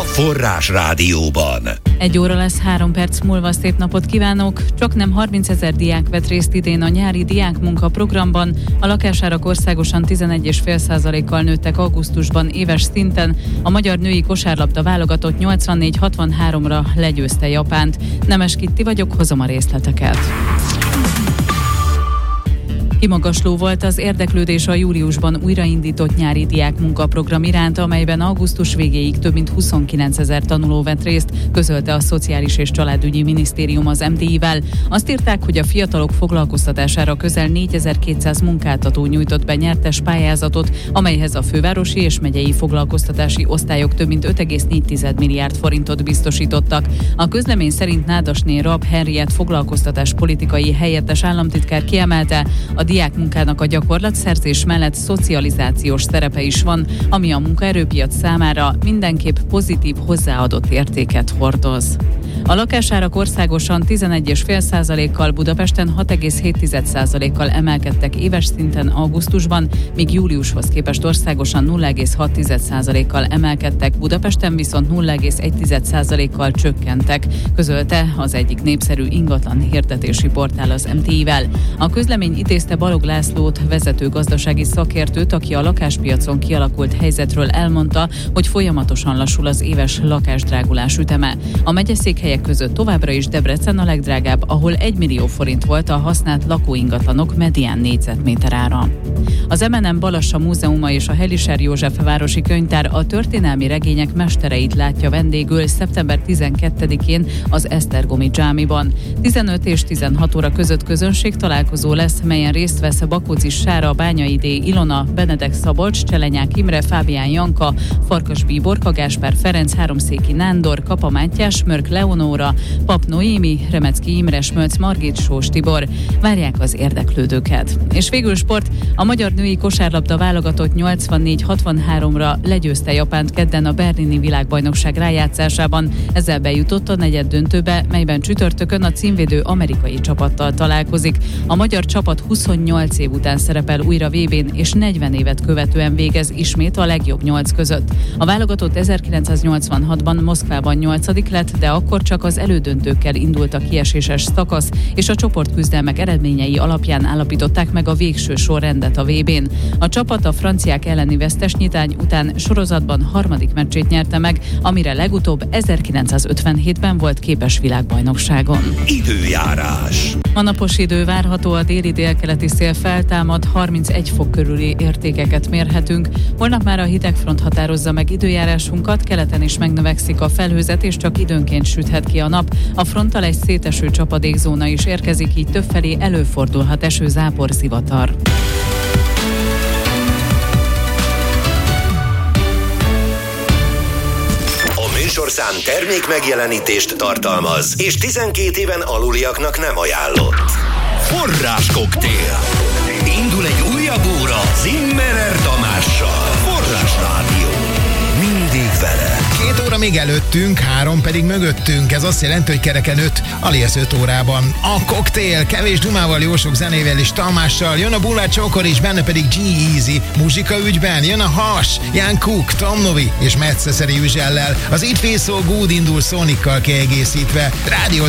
Forrás Rádióban. 1 óra lesz, 3 perc múlva. Szép napot kívánok! Csaknem 30 000 diák vett részt idén a nyári diákmunka programban. A lakásárak országosan 11,5%-kal nőttek augusztusban éves szinten. A magyar női kosárlabda válogatott 84-63-ra legyőzte Japánt. Nemes Kitti vagyok, hozom a részleteket. Kimagasló volt az érdeklődés a júliusban újraindított nyári diákmunkaprogram iránt, amelyben augusztus végéig több mint 29 000 tanuló vett részt, közölte a Szociális és Családügyi Minisztérium az MTI-vel. Azt írták, hogy a fiatalok foglalkoztatására közel 4200 munkáltató nyújtott be nyertes pályázatot, amelyhez a fővárosi és megyei foglalkoztatási osztályok több mint 5,4 milliárd forintot biztosítottak. A közlemény szerint Nádasné Rab Henriett foglalkoztatáspolitikai helyettes államtitkár kiemelte, a diákmunkának a gyakorlatszerzés mellett szocializációs szerepe is van, ami a munkaerőpiac számára mindenképp pozitív hozzáadott értéket hordoz. A lakásárak országosan 11,5%-kal, Budapesten 6,7%-kal emelkedtek éves szinten augusztusban, míg júliushoz képest országosan 0,6%-kal emelkedtek, Budapesten viszont 0,1%-kal csökkentek, közölte az egyik népszerű ingatlan hirdetési portál az MTI-vel. A közlemény idézte Balogh Lászlót, vezető gazdasági szakértőt, aki a lakáspiacon kialakult helyzetről elmondta, hogy folyamatosan lassul az éves lakásdrágulás üteme. A megyeszékhelyek között továbbra is Debrecen a legdrágább, ahol 1 millió forint volt a használt lakóingatlanok medián négyzetméter ára. Az M&M Balassa Múzeuma és a Helischer József városi könyvtár a történelmi regények mestereit látja vendégül szeptember 12-én az Esztergomi dzsámiban. 15 és 16 óra között közönség találkozó lesz, melyen részt vesz Bakóczi Sára, Bányai D. Ilona, Benedek Szabolcs, Cselenyák Imre, Fábián Janka, Farkas B. Borka Gáspár Ferenc, Háromszéki Nándor, Kapa Mátyás, Mörk Leonóra, Pap Noémi, Remecki Imre, Smölc Margit, Sós Tibor. Várják az érdeklődőket. És végül sport, a magyar női kosárlabda válogatott 84-63-ra legyőzte Japánt kedden a berlini világbajnokság rájátszásában. Ezzel bejutott a negyeddöntőbe, melyben csütörtökön a címvédő amerikai csapattal találkozik. A magyar csapat 28 év után szerepel újra VB-n, és 40 évet követően végez ismét a legjobb 8 között. A válogatott 1986-ban Moszkvában 8. lett, de akkor csak az elődöntőkkel indult a kieséses szakasz, és a csoportküzdelmek eredményei alapján állapították meg a végső sorrendet a VB-n. A csapat a franciák elleni vesztes nyitány után sorozatban harmadik meccsét nyerte meg, amire legutóbb 1957-ben volt képes világbajnokságon. Időjárás. A napos idő várható, a déli-délkeleti szél feltámad, 31 fok körüli értékeket mérhetünk. Holnap már a hidegfront határozza meg időjárásunkat, keleten is megnövekszik a felhőzet, és csak időnként süthet ki a nap. A fronttal egy széteső csapadékzóna is érkezik, így többfelé előfordulhat eső, zápor, zivatar. Műsorszám termék megjelenítést tartalmaz, és 12 éven aluliaknak nem ajánlott. Forrás koktél. Indul egy újabb óra Zimmerer Tamással. Forrás Rádió. Mindig vele. 2 óra még előttünk, 3 pedig mögöttünk. Ez azt jelenti, hogy kereken 5, alias 5 órában. A koktél kevés dumával, jó sok zenével és Tamással. Jön a Bullát Csokor is, benne pedig G-Eazy. Muzsika ügyben jön a Has, Jan Cook, Tom Novi és Metszeszeri Üzsellel. Az It Feels So Good indul Sonikkal kiegészítve. Rádió